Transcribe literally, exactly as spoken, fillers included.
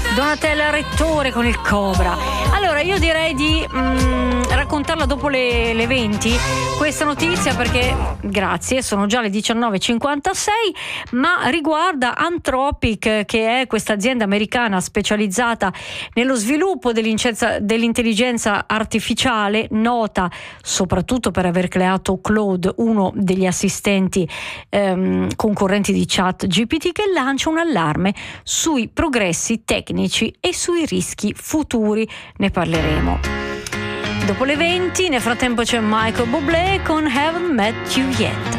Donatella Rettore con il Cobra. Allora io direi di mm, raccontarla dopo le, le venti questa notizia, perché grazie, sono già le diciannove e cinquantasei, ma riguarda Anthropic, che è questa azienda americana specializzata nello sviluppo dell'intelligenza artificiale, nota soprattutto per aver creato Claude, uno degli assistenti ehm, concorrenti di ChatGPT, che lancia un allarme sui progressi tecnici e sui rischi futuri. Ne parleremo dopo le venti. Nel frattempo c'è Michael Bublé con Haven't Met You Yet.